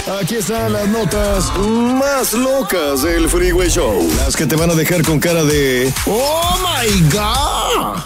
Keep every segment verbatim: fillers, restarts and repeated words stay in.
Aquí están las notas más locas del Freeway Show. Las que te van a dejar con cara de ¡Oh, my God!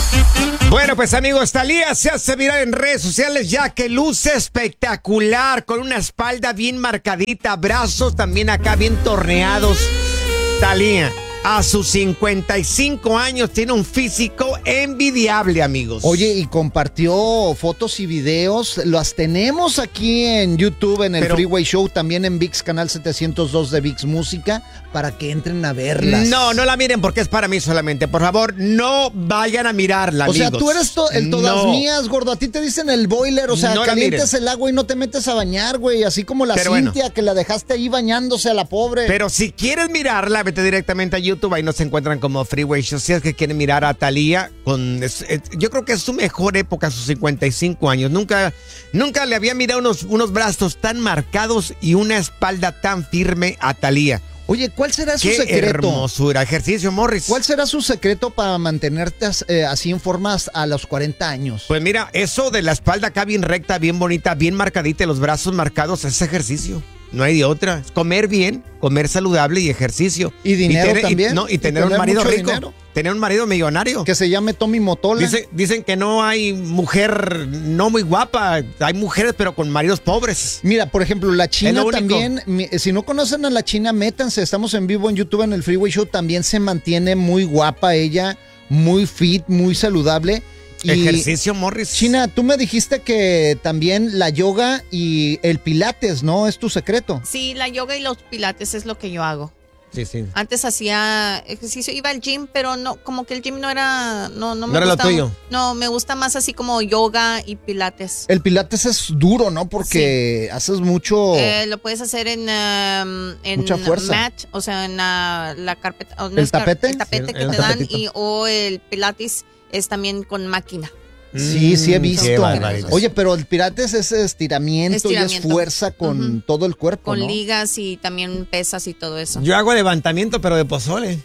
Bueno, pues amigos, Thalía se hace viral en redes sociales ya que luce espectacular, con una espalda bien marcadita, brazos también acá bien torneados. Thalía, a sus cincuenta y cinco años, tiene un físico envidiable, amigos. Oye, y compartió fotos y videos. Las tenemos aquí en YouTube, en el Pero, Freeway Show, también en ViX, canal setecientos dos de ViX Música, para que entren a verlas. No, no la miren porque es para mí solamente. Por favor, no vayan a mirarla, o amigos. O sea, tú eres to- el todas no. mías, gordo. A ti te dicen el boiler, o sea, no calientes el agua y no te metes a bañar, güey. Así como la Pero Cintia, bueno. que la dejaste ahí bañándose a la pobre. Pero si quieres mirarla, vete directamente a YouTube. Ahí nos encuentran como Freeway Show. Si es que quieren mirar a Thalía, con, es, es, yo creo que es su mejor época, sus cincuenta y cinco años. Nunca, nunca le había mirado unos, unos brazos tan marcados y una espalda tan firme a Thalía. Oye, ¿cuál será su Qué secreto? hermosura, ejercicio, Morris. ¿Cuál será su secreto para mantenerte eh, así en forma a los cuarenta años? Pues mira, eso de la espalda acá bien recta, bien bonita, bien marcadita y los brazos marcados es ejercicio. No hay de otra. Es comer bien, comer saludable y ejercicio. Y dinero y tener, también. Y, no, y, y tener, tener un marido rico. Dinero. Tener un marido millonario. Que se llame Tommy Motola. Dice, dicen que no hay mujer no muy guapa. Hay mujeres pero con maridos pobres. Mira, por ejemplo, la China también. Si no conocen a la China, métanse. Estamos en vivo en YouTube en el Freeway Show. También se mantiene muy guapa ella. Muy fit, muy saludable. Y ejercicio, Morris. China, tú me dijiste que también la yoga y el pilates, ¿no? Es tu secreto. Sí, la yoga y los pilates es lo que yo hago. Sí, sí. Antes hacía ejercicio, iba al gym, pero no, como que el gym no era, no, no me no era gusta, lo tuyo. No, me gusta más así como yoga y pilates. El pilates es duro, ¿no? Porque sí. haces mucho. Eh, lo puedes hacer en, um, en mucha fuerza. mat, o sea, en uh, la carpeta. No ¿El tapete? El tapete sí, que el te tapetito. dan y o el pilates es también con máquina. Sí, sí he visto. Qué Oye, pero el pilates es estiramiento, estiramiento. y es fuerza con uh-huh. todo el cuerpo, Con ¿no? ligas y también pesas y todo eso. Yo hago levantamiento, pero de pozole.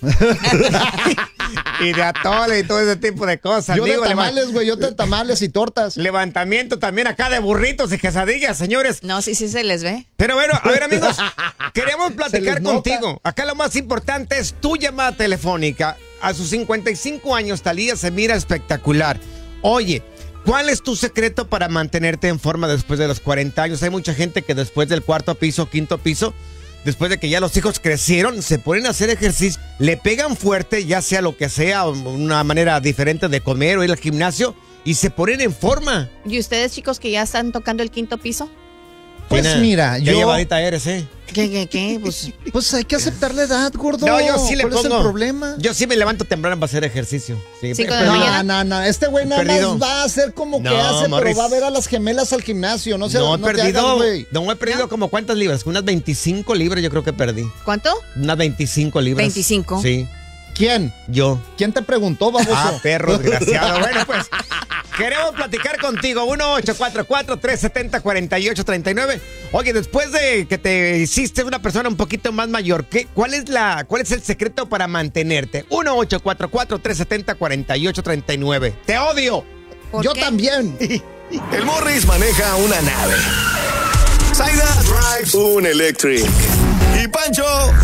Y de atole y todo ese tipo de cosas. Yo Digo, de tamales, güey, yo de tamales y tortas. Levantamiento también acá de burritos y quesadillas, señores. No, sí, sí se les ve. Pero bueno, a ver, amigos, queremos platicar contigo. Acá lo más importante es tu llamada telefónica. A sus cincuenta y cinco años, Thalía se mira espectacular. Oye, ¿cuál es tu secreto para mantenerte en forma después de los cuarenta años? Hay mucha gente que después del cuarto piso, quinto piso, después de que ya los hijos crecieron, se ponen a hacer ejercicio, le pegan fuerte, ya sea lo que sea, una manera diferente de comer o ir al gimnasio, y se ponen en forma. ¿Y ustedes, chicos, que ya están tocando el quinto piso? Pues Tina, mira, ¿qué yo... llevadita eres, eh? ¿Qué, qué, qué? Pues, pues hay que aceptar la edad, gordo. No, yo sí le ¿Cuál pongo. es el problema? Yo sí me levanto temprano para hacer ejercicio. Sí, Cinco de pero- la No, mañana. no, no. Este güey nada Perdido. más va a hacer como que No, hace, Morris. pero va a ver a las gemelas al gimnasio. No sé, No he no te perdido, hagas, güey. no he perdido ¿No? como cuántas libras, unas veinticinco libras yo creo que perdí. ¿Cuánto? Unas veinticinco libras. ¿veinticinco? Sí, ¿Quién? yo. ¿Quién te preguntó, baboso? Ah, perro desgraciado. Bueno, pues queremos platicar contigo. uno ocho cuatro cuatro, tres siete cero, cuatro ocho tres nueve. Oye, después de que te hiciste una persona un poquito más mayor, ¿qué, cuál, es la, ¿cuál es el secreto para mantenerte? uno ocho cuatro cuatro, tres siete cero, cuatro ocho tres nueve. ¡Te odio! ¿Por Yo qué? también. El Morris maneja una nave. Zaida drives un Electric. Y Pancho,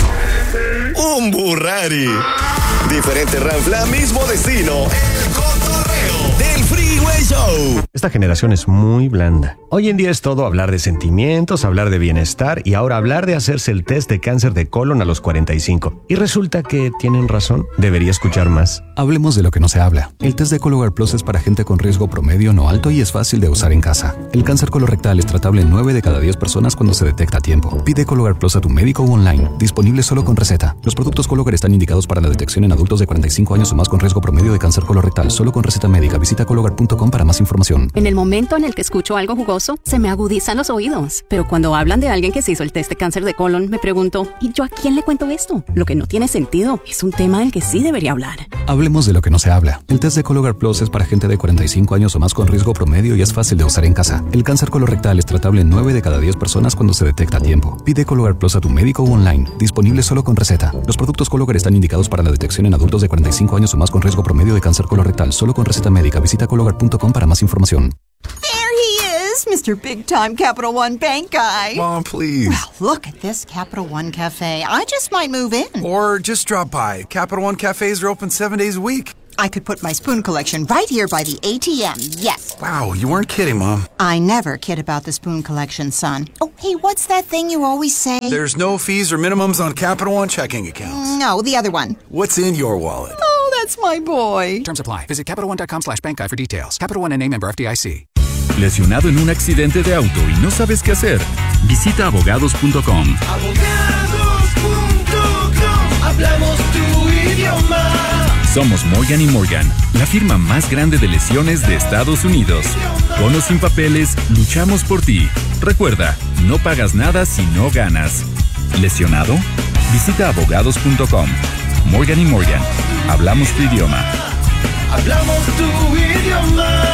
un Burrari. Diferente ranfla, mismo destino. El cotorreo del Freeway Show. Esta generación es muy blanda. Hoy en día es todo hablar de sentimientos, hablar de bienestar y ahora hablar de hacerse el test de cáncer de colon a los cuarenta y cinco. Y resulta que tienen razón. Debería escuchar más. Hablemos de lo que no se habla. El test de Cologuard Plus es para gente con riesgo promedio no alto y es fácil de usar en casa. El cáncer colorectal es tratable en nueve de cada diez personas cuando se detecta a tiempo. Pide Cologuard Plus a tu médico o online. Disponible solo con receta. Los productos Cologuard están indicados para la detección en adultos de cuarenta y cinco años o más con riesgo promedio de cáncer colorectal. Solo con receta médica. Visita cologuard punto com para más información. En el momento en el que escucho algo jugoso, se me agudizan los oídos. Pero cuando hablan de alguien que se hizo el test de cáncer de colon, me pregunto, ¿y yo a quién le cuento esto? Lo que no tiene sentido. Es un tema del que sí debería hablar. Hablemos de lo que no se habla. El test de Cologuard Plus es para gente de cuarenta y cinco años o más con riesgo promedio y es fácil de usar en casa. El cáncer colorectal es tratable en nueve de cada diez personas cuando se detecta a tiempo. Pide Cologuard Plus a tu médico o online. Disponible solo con receta. Los productos Cologuard están indicados para la detección en adultos de cuarenta y cinco años o más con riesgo promedio de cáncer colorectal. Solo con receta médica. Visita cologuard punto com para más información. There he is, Mister Big Time Capital One Bank guy. Mom, please. Well, look at this Capital One Cafe. I just might move in. Or just drop by. Capital One cafes are open seven days a week. I could put my spoon collection right here by the A T M, yes. Wow, you weren't kidding, Mom. I never kid about the spoon collection, son. Oh, hey, what's that thing you always say? There's no fees or minimums on Capital One checking accounts. No, the other one. What's in your wallet? Oh, that's my boy. Terms apply. Visit CapitalOne.com slash bank guy for details. Capital One N A member F D I C. ¿Lesionado en un accidente de auto y no sabes qué hacer? Visita abogados punto com. abogados punto com. Hablamos tu idioma. Somos Morgan y Morgan, la firma más grande de lesiones de Estados Unidos. Con o sin papeles, luchamos por ti. Recuerda, no pagas nada si no ganas. ¿Lesionado? Visita abogados punto com. Morgan y Morgan, hablamos tu idioma. Hablamos tu idioma.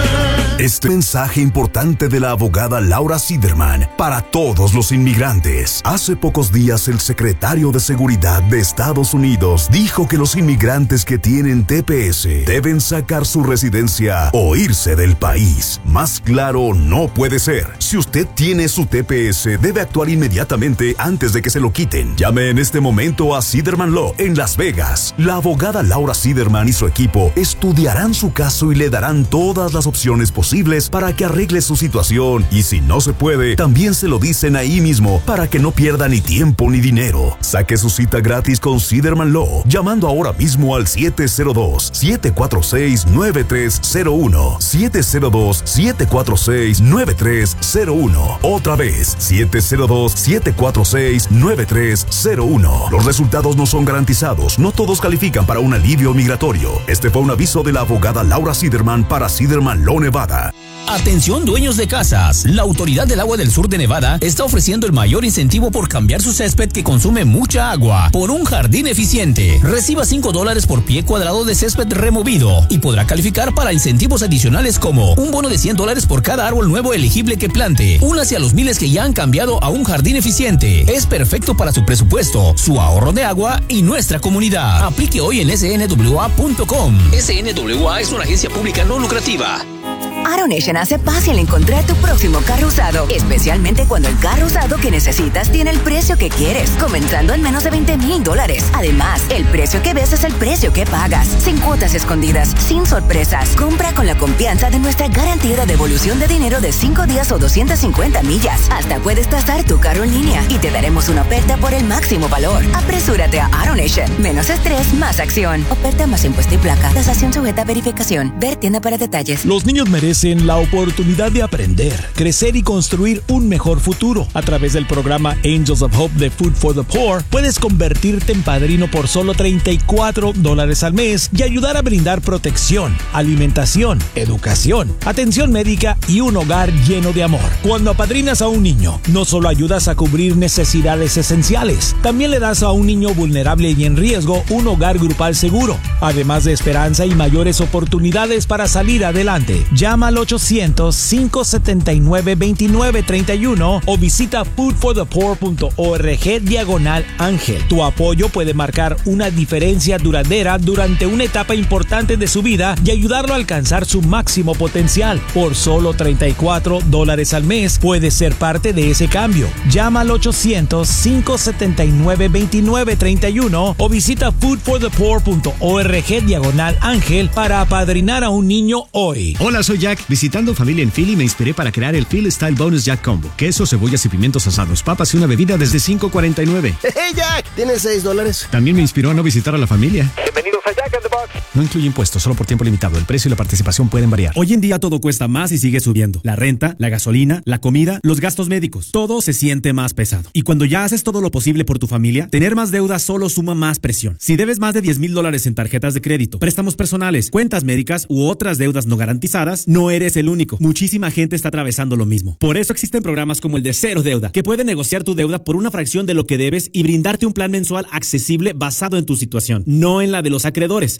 Este mensaje importante de la abogada Laura Siderman para todos los inmigrantes. Hace pocos días el secretario de Seguridad de Estados Unidos dijo que los inmigrantes que tienen T P S deben sacar su residencia o irse del país. Más claro no puede ser. Si usted tiene su T P S, debe actuar inmediatamente antes de que se lo quiten. Llame en este momento a Siderman Law en Las Vegas. La abogada Laura Siderman y su equipo estudiarán su caso y le darán todas las opciones posibles para que arregle su situación, y si no se puede, también se lo dicen ahí mismo para que no pierda ni tiempo ni dinero. Saque su cita gratis con Siderman Law llamando ahora mismo al siete cero dos, siete cuatro seis, nueve tres cero uno, siete cero dos, siete cuatro seis, nueve tres cero uno. Otra vez, siete cero dos, siete cuatro seis, nueve tres cero uno. Los resultados no son garantizados, no todos califican para un alivio migratorio. Este fue un aviso de la abogada Laura Siderman para Siderman Law Nevada. Atención dueños de casas, la Autoridad del Agua del Sur de Nevada está ofreciendo el mayor incentivo por cambiar su césped que consume mucha agua por un jardín eficiente. Reciba cinco dólares por pie cuadrado de césped removido y podrá calificar para incentivos adicionales como un bono de cien dólares por cada árbol nuevo elegible que plante. Únase a los miles que ya han cambiado a un jardín eficiente. Es perfecto para su presupuesto, su ahorro de agua y nuestra comunidad. Aplique hoy en S N W A punto com. S N W A es una agencia pública no lucrativa. AutoNation hace fácil encontrar tu próximo carro usado, especialmente cuando el carro usado que necesitas tiene el precio que quieres, comenzando en menos de veinte mil dólares. Además, el precio que ves es el precio que pagas, sin cuotas escondidas, sin sorpresas. Compra con la confianza de nuestra garantía de devolución de dinero de cinco días o doscientas cincuenta millas. Hasta puedes tasar tu carro en línea y te daremos una oferta por el máximo valor. Apresúrate a AutoNation. Menos estrés, más acción. Oferta más impuesto y placa. Tasación sujeta a verificación. Ver tienda para detalles. Los niños merecen la oportunidad de aprender, crecer y construir un mejor futuro. A través del programa Angels of Hope de Food for the Poor, puedes convertirte en padrino por solo treinta y cuatro dólares al mes y ayudar a brindar protección, alimentación, educación, atención médica y un hogar lleno de amor. Cuando apadrinas a un niño, no solo ayudas a cubrir necesidades esenciales, también le das a un niño vulnerable y en riesgo un hogar grupal seguro, además de esperanza y mayores oportunidades para salir adelante. Llama al ochocientos, cinco setenta y nueve, veintinueve treinta y uno o visita food for the poor punto org diagonal ángel. Tu apoyo puede marcar una diferencia duradera durante una etapa importante de su vida y ayudarlo a alcanzar su máximo potencial. Por solo treinta y cuatro dólares al mes puedes ser parte de ese cambio. Llama al ochocientos, cinco setenta y nueve, veintinueve treinta y uno o visita food for the poor punto org diagonal ángel para apadrinar a un niño hoy. Hola, soy Jack. Visitando familia en Philly me inspiré para crear el Philly Style Bonus Jack Combo. Queso, cebollas y pimientos asados, papas y una bebida desde cinco cuarenta y nueve. ¡Hey, Jack! ¿Tienes seis dólares? También me inspiró a no visitar a la familia. Bienvenidos a Jack in the Box. No incluye impuestos, solo por tiempo limitado. El precio y la participación pueden variar. Hoy en día todo cuesta más y sigue subiendo. La renta, la gasolina, la comida, los gastos médicos. Todo se siente más pesado. Y cuando ya haces todo lo posible por tu familia, tener más deuda solo suma más presión. Si debes más de diez mil dólares en tarjetas de crédito, préstamos personales, cuentas médicas u otras deudas no garantizadas, no eres el único. Muchísima gente está atravesando lo mismo. Por eso existen programas como el de Cero Deuda, que puede negociar tu deuda por una fracción de lo que debes y brindarte un plan mensual accesible basado en tu situación, no en la de los acreedores. Si la inflación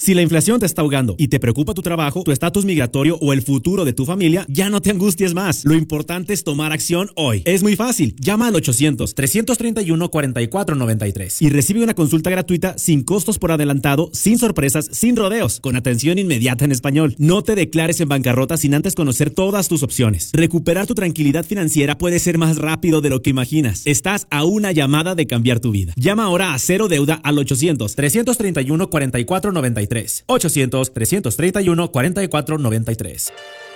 inflación te está ahogando y te preocupa tu trabajo, tu estatus migratorio o el futuro de tu familia, ya no te angusties más. Lo importante es tomar acción hoy. Es muy fácil. Llama al ochocientos, trescientos treinta y uno, cuarenta y cuatro noventa y tres y recibe una consulta gratuita sin costos por adelantado, sin sorpresas, sin rodeos, con atención inmediata en español. No te declares en bancarrota sin antes conocer todas tus opciones. Recuperar tu tranquilidad financiera puede ser más rápido de lo que imaginas. Estás a una llamada de cambiar tu vida. Llama ahora a Cero Deuda al ochocientos, trescientos treinta y uno, cuarenta y cuatro noventa y tres. ochocientos, trescientos treinta y uno, cuarenta y cuatro noventa y tres.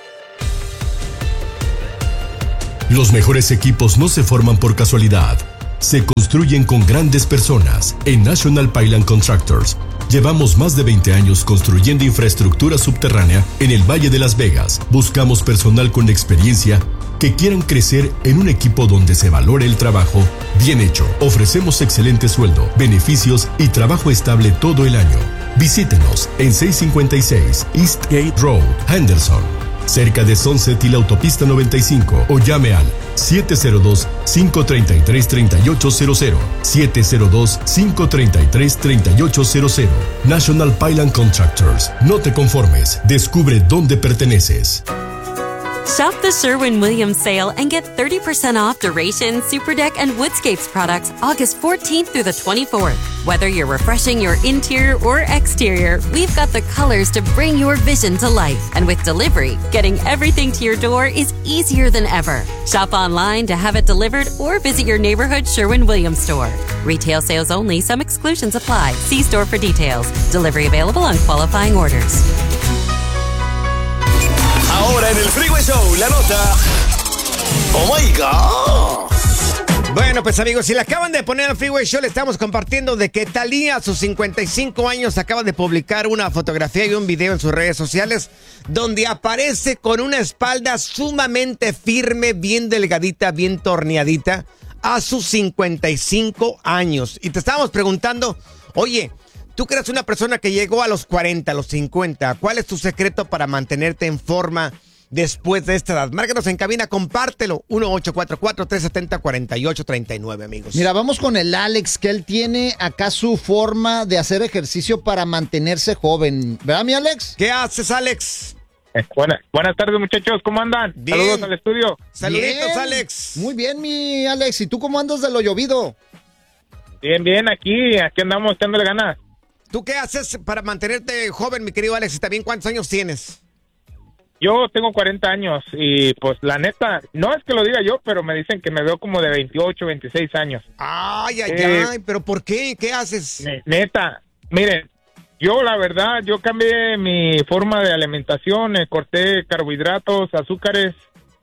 Los mejores equipos no se forman por casualidad. Se construyen con grandes personas. En National Pipeline Contractors llevamos más de veinte años construyendo infraestructura subterránea en el Valle de Las Vegas. Buscamos personal con experiencia que quieran crecer en un equipo donde se valore el trabajo bien hecho. Ofrecemos excelente sueldo, beneficios y trabajo estable todo el año. Visítenos en seiscientos cincuenta y seis East Gate Road, Henderson, cerca de Sunset y la autopista noventa y cinco, o llame al siete cero dos, cinco tres tres, tres ocho cero cero, siete cero dos, cinco tres tres, tres ocho cero cero. National Pipeline Contractors. No te conformes, descubre dónde perteneces. Shop the Sherwin-Williams sale and get thirty percent off Duration, Superdeck, and Woodscapes products August fourteenth through the twenty-fourth. Whether you're refreshing your interior or exterior, we've got the colors to bring your vision to life. And with delivery, getting everything to your door is easier than ever. Shop online to have it delivered or visit your neighborhood Sherwin-Williams store. Retail sales only. Some exclusions apply. See store for details. Delivery available on qualifying orders. Ahora en el Freeway Show, la nota. ¡Oh my God! Bueno, pues amigos, si le acaban de poner al Freeway Show, le estamos compartiendo de que Thalía, a sus cincuenta y cinco años, acaba de publicar una fotografía y un video en sus redes sociales donde aparece con una espalda sumamente firme, bien delgadita, bien torneadita, a sus cincuenta y cinco años. Y te estábamos preguntando, oye, tú que eres una persona que llegó a los cuarenta, a los cincuenta, ¿cuál es tu secreto para mantenerte en forma después de esta edad? Márcanos en cabina, compártelo. uno ocho cuatro cuatro, tres siete cero, cuatro ocho tres nueve, amigos. Mira, vamos con el Alex, que él tiene acá su forma de hacer ejercicio para mantenerse joven. ¿Verdad, mi Alex? ¿Qué haces, Alex? Eh, buena, buenas tardes, muchachos. ¿Cómo andan? Bien. Saludos al estudio. Saluditos, Bien. Alex. Muy bien, mi Alex. ¿Y tú cómo andas de lo llovido? Bien, bien, aquí, aquí andamos echándole ganas. ¿Tú qué haces para mantenerte joven, mi querido Alex? Y también, ¿cuántos años tienes? Yo tengo cuarenta años y pues la neta, no es que lo diga yo, pero me dicen que me veo como de veintiocho, veintiséis años. Ay, ay, Eh, ay, ¿pero por qué? ¿Qué haces? Ne- Neta, miren, yo la verdad, yo cambié mi forma de alimentación, eh, corté carbohidratos, azúcares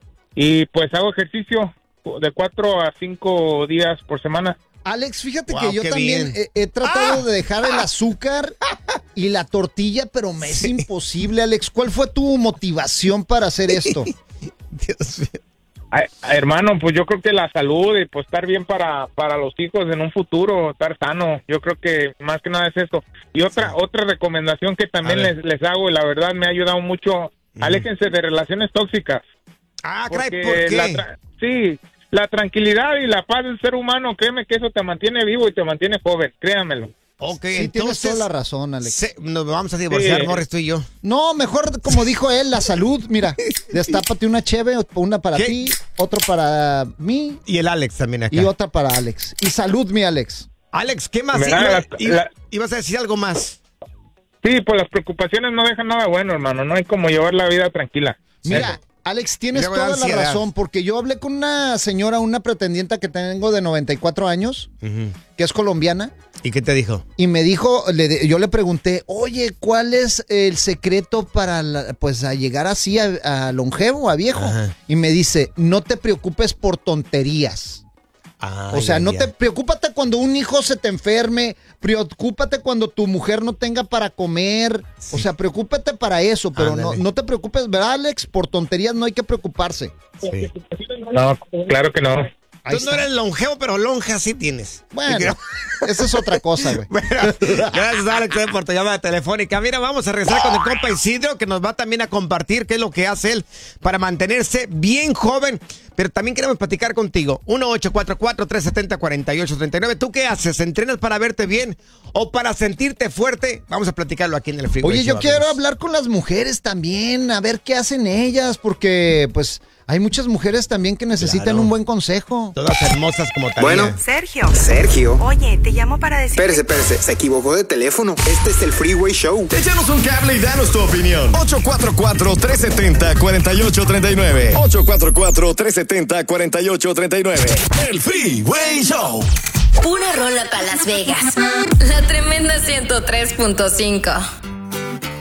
y pues hago ejercicio de cuatro a cinco días por semana. Alex, fíjate Wow, que yo qué también bien. he, he tratado ¡Ah! de dejar el azúcar y la tortilla, pero me es imposible, Alex. ¿Cuál fue tu motivación para hacer esto? Dios mío. Ay, hermano, pues yo creo que la salud y pues estar bien para, para los hijos en un futuro, estar sano, yo creo que más que nada es esto. Y otra otra recomendación que también les, les hago, y la verdad me ha ayudado mucho, Mm. aléjense de relaciones tóxicas. Ah, caray, Porque ¿por qué? la tra- sí, la tranquilidad y la paz del ser humano, créeme que eso te mantiene vivo y te mantiene joven, créanmelo. Ok, Sí, tienes entonces toda la razón, Alex. se- nos vamos a divorciar, Sí. Morris, tú y yo. No, mejor, como dijo él, la salud. Mira, destápate una cheve, una para ¿Qué? ti, otro para mí Y el Alex también acá. y otra para Alex. Y salud, mi Alex. Alex, ¿qué más? Mira, Iba- la- iba- la- ibas a decir algo más. Sí, pues las preocupaciones no dejan nada bueno, hermano, no hay como llevar la vida tranquila. Mira, Alex, tienes Luego da toda la ansiedad. razón, porque yo hablé con una señora, una pretendienta que tengo de noventa y cuatro años, que es colombiana, ¿Y qué te dijo? y me dijo, le- yo le pregunté, oye, ¿cuál es el secreto para, la- pues, a llegar así a, a longevo, a viejo? Ajá. Y me dice, no te preocupes por tonterías. O sea, Ay, no ay, te ay. preocúpate cuando un hijo se te enferme, preocúpate cuando tu mujer no tenga para comer, o sea, preocúpate para eso, pero no, Ándale. no te preocupes, ¿verdad, Alex? Por tonterías no hay que preocuparse. Sí. No, claro que no. Tú no eres longevo, pero lonja sí tienes. Bueno, esa es otra cosa, güey. Bueno, gracias, Alex, por tu llamada telefónica. Mira, vamos a regresar con el compa Isidro, que nos va también a compartir qué es lo que hace él para mantenerse bien joven. Pero también queremos platicar contigo. uno ocho cuatro cuatro, tres siete cero, cuatro ocho tres nueve. ¿Tú qué haces? ¿Entrenas para verte bien o para sentirte fuerte? Vamos a platicarlo aquí en el Freeway Oye, Show, yo quiero amigos. hablar con las mujeres también, a ver qué hacen ellas, porque pues hay muchas mujeres también que necesitan Claro. un buen consejo. Todas hermosas como Talía. Bueno. Sergio. Sergio. Oye, te llamo para decir. Espérese, espérese, se equivocó de teléfono. Este es el Freeway Show. Échanos un cable y danos tu opinión. ocho cuatro cuatro, tres siete cero, cuatro ocho tres nueve. ocho cuatro cuatro, tres siete cero, cuatro ocho tres nueve. El Freeway Show. Una rola para Las Vegas. La tremenda ciento tres punto cinco.